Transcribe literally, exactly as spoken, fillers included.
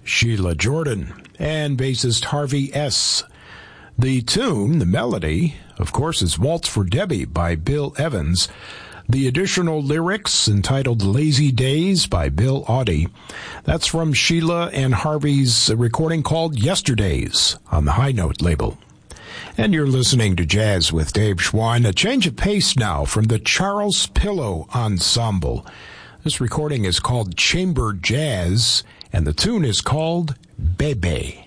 Sheila Jordan, and bassist Harvey S. The tune, the melody, of course, is Waltz for Debbie by Bill Evans. The additional lyrics, entitled Lazy Days by Bill Audie. That's from Sheila and Harvey's recording called Yesterdays on the High Note label. And you're listening to Jazz with Dave Schwan. A change of pace now from the Charles Pillow Ensemble. This recording is called Chamber Jazz, and the tune is called Bebe.